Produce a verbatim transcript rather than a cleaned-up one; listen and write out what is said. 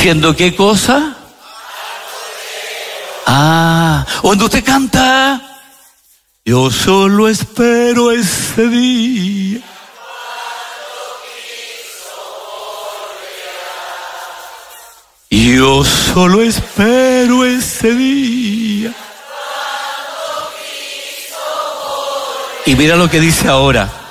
¿Diciendo qué cosa? Ah, cuando usted canta, yo solo espero ese día. Yo solo espero ese día. Y mira lo que dice ahora.